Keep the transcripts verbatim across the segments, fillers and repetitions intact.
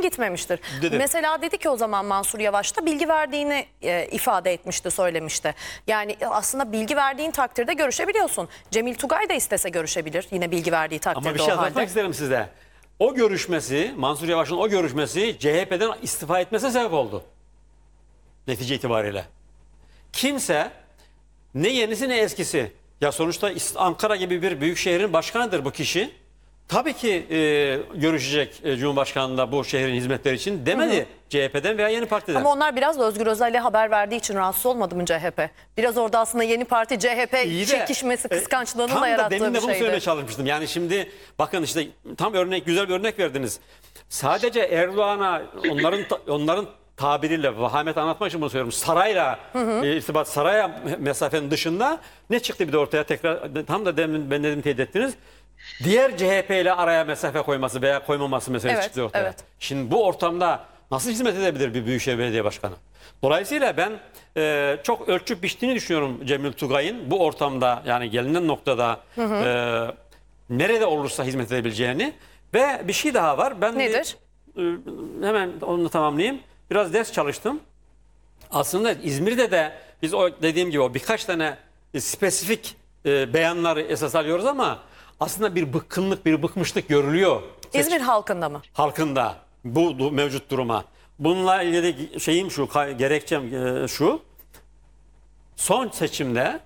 gitmemiştir. Dedi. Mesela dedi ki o zaman Mansur Yavaş da bilgi verdiğini e, ifade etmişti, söylemişti. Yani aslında bilgi verdiğin takdirde görüşebiliyorsun. Cemil Tugay da istese görüşebilir yine bilgi verdiği takdirde. Ama bir şey o halde. anlatmak isterim size. O görüşmesi, Mansur Yavaş'ın o görüşmesi C H P'den istifa etmesine sebep oldu. Netice itibariyle. Kimse ne yenisi ne eskisi. Ya sonuçta Ankara gibi bir büyük şehrin başkanıdır bu kişi. Tabii ki e, görüşecek e, Cumhurbaşkanı'nda bu şehrin hizmetleri için demedi. Hı hı. C H P'den veya Yeni Parti'den. Ama onlar biraz da Özgür Özel'e haber verdiği için rahatsız olmadı mı C H P? Biraz orada aslında Yeni Parti C H P İyi de, çekişmesi, kıskançlığını tam da yarattığı demin de bir bunu şeydi. söylemeye çalışmıştım. Yani şimdi bakın işte tam örnek, güzel bir örnek verdiniz. Sadece Erdoğan'a onların onların tabiriyle vahamet anlatmak için bunu söylüyorum. Sarayla hı hı. E, irtibat, saraya mesafenin dışında ne çıktı bir de ortaya tekrar tam da demin ben dedim teyit ettiniz. Diğer C H P ile araya mesafe koyması veya koymaması meselesi evet, çıktı ortaya. Evet. Şimdi bu ortamda nasıl hizmet edebilir bir Büyükşehir Belediye Başkanı? Dolayısıyla ben e, çok ölçüp biçtiğini düşünüyorum Cemil Tugay'ın bu ortamda, yani gelinen noktada hı hı. E, nerede olursa hizmet edebileceğini. Ve bir şey daha var. Ben Nedir? Bir, e, hemen onu tamamlayayım. Biraz ders çalıştım. Aslında İzmir'de de biz o dediğim gibi o birkaç tane spesifik e, beyanları esas alıyoruz ama aslında bir bıkkınlık, bir bıkmışlık görülüyor. İzmir halkında mı? Halkında bu mevcut duruma. Bununla ilgili şeyim şu, gerekçem şu. Son seçimde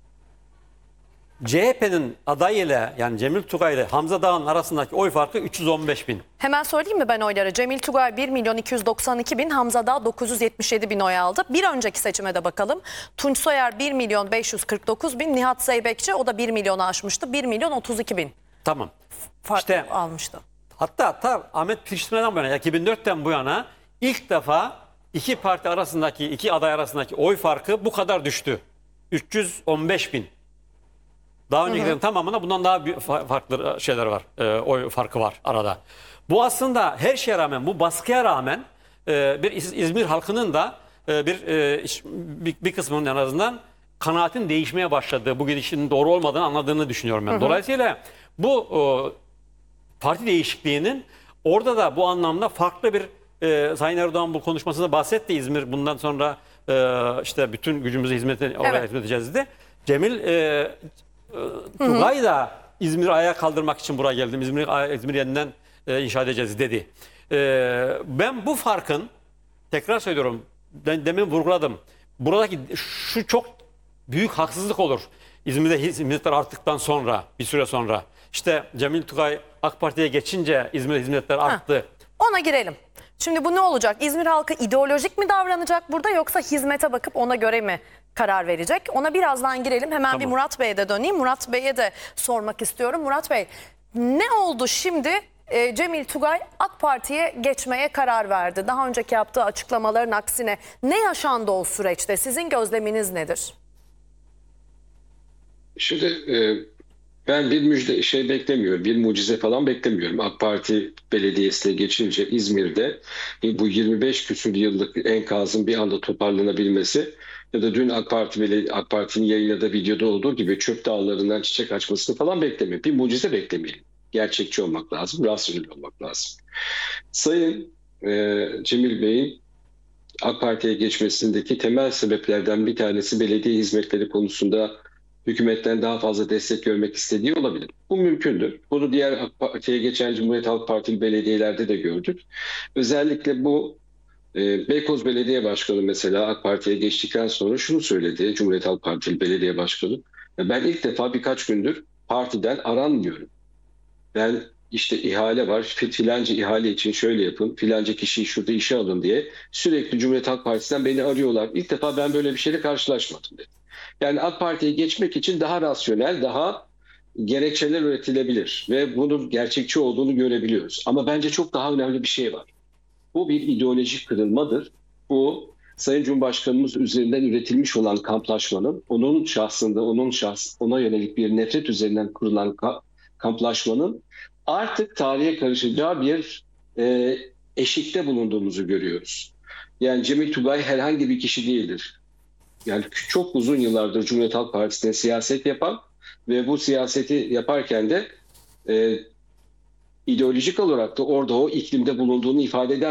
C H P'nin adayıyla, yani Cemil Tugay ile Hamza Dağ'ın arasındaki oy farkı üç yüz on beş bin. Hemen söyleyeyim mi ben oyları? Cemil Tugay bir milyon iki yüz doksan iki bin, Hamza Dağ dokuz yüz yetmiş yedi bin oy aldı. Bir önceki seçime de bakalım. Tunç Soyer bir milyon beş yüz kırk dokuz bin, Nihat Zeybekçi o da bir milyonu aşmıştı. bir milyon otuz iki bin. Tamam. Fark İşte almıştı. Hatta hatta Ahmet Piştina'dan bu yana, iki bin dörtten bu yana ilk defa iki parti arasındaki, iki aday arasındaki oy farkı bu kadar düştü. üç yüz on beş bin. Daha öncekilerin tamamında bundan daha büyük farklı şeyler var. E, oy farkı var arada. Bu aslında her şeye rağmen, bu baskıya rağmen e, bir İzmir halkının da e, bir, e, bir bir kısmının en azından kanaatin değişmeye başladığı, bu gidişin doğru olmadığını anladığını düşünüyorum ben. Hı hı. Dolayısıyla bu o, parti değişikliğinin orada da bu anlamda farklı bir e, Sayın Erdoğan bu konuşmasında bahsetti. İzmir bundan sonra e, işte bütün gücümüzü hizmete, oraya evet. hizmet edeceğiz dedi. Cemil e, Tugay da İzmir'i ayağa kaldırmak için buraya geldim. İzmir'i İzmir yeniden e, inşa edeceğiz dedi. E, ben bu farkın, tekrar söylüyorum, ben demin vurguladım. Buradaki şu çok büyük haksızlık olur. İzmir'de hizmetler arttıktan sonra, bir süre sonra. İşte Cemil Tugay AK Parti'ye geçince İzmir'de hizmetler arttı. Ha, ona girelim. Şimdi bu ne olacak? İzmir halkı ideolojik mi davranacak burada, yoksa hizmete bakıp ona göre mi karar verecek? Ona birazdan girelim. Hemen tamam. Bir Murat Bey'e de döneyim. Murat Bey'e de sormak istiyorum. Murat Bey, ne oldu şimdi? E, Cemil Tugay AK Parti'ye geçmeye karar verdi. Daha önceki yaptığı açıklamaların aksine ne yaşandı o süreçte? Sizin gözleminiz nedir? Şimdi e, ben bir müjde şey beklemiyorum, bir mucize falan beklemiyorum. AK Parti belediyesine geçince İzmir'de bu yirmi beş küsur yıllık enkazın bir anda toparlanabilmesi ya da dün AK Parti AK Parti'nin yayınladığı videoda olduğu gibi çöp dağlarından çiçek açmasını falan beklemiyorum. Bir mucize beklemeyelim. Gerçekçi olmak lazım, rasyonel olmak lazım. Sayın e, Cemil Bey'in AK Parti'ye geçmesindeki temel sebeplerden bir tanesi belediye hizmetleri konusunda hükümetten daha fazla destek görmek istediği olabilir. Bu mümkündür. Bunu diğer AK Parti'ye geçen Cumhuriyet Halk Partili belediyelerde de gördük. Özellikle bu e, Beykoz Belediye Başkanı mesela AK Parti'ye geçtikten sonra şunu söyledi Cumhuriyet Halk Partili Belediye Başkanı. Ben ilk defa birkaç gündür partiden aranmıyorum. Ben işte ihale var, filanca ihale için şöyle yapın, filanca kişiyi şurada işe alın diye sürekli Cumhuriyet Halk Partisi'nden beni arıyorlar. İlk defa ben böyle bir şeyle karşılaşmadım dedi. Yani AK Parti'ye geçmek için daha rasyonel, daha gerekçeler üretilebilir ve bunun gerçekçi olduğunu görebiliyoruz. Ama bence çok daha önemli bir şey var. Bu bir ideolojik kırılmadır. Bu Sayın Cumhurbaşkanımız üzerinden üretilmiş olan kamplaşmanın, onun şahsında, onun şahs, ona yönelik bir nefret üzerinden kurulan ka- kamplaşmanın artık tarihe karışacağı bir e, eşikte bulunduğumuzu görüyoruz. Yani Cemil Tugay herhangi bir kişi değildir. Yani çok uzun yıllardır Cumhuriyet Halk Partisi'ne siyaset yapan ve bu siyaseti yaparken de e, ideolojik olarak da orada o iklimde bulunduğunu ifade eden